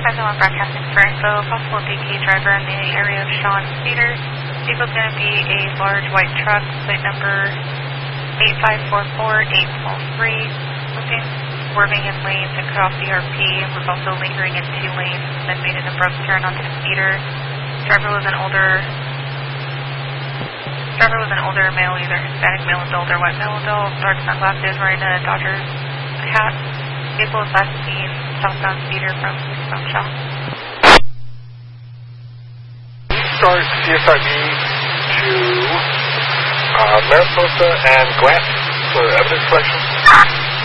501 broadcasting for info. Possible DK driver in the area of Sean Cedars. Vehicle's going to be a large white truck, plate number 8544843. Moving, swerving in lanes and cut off the RP, and was also lingering in 2 lanes, and then made an abrupt turn onto the speeder. Driver was an older male, either Hispanic male adult or white male adult, dark sunglasses, wearing a Dodgers hat. Vehicle was last seen southbound speeder from Eastbound Shaw. Start CSID to Mariposa and Grant for evidence collection.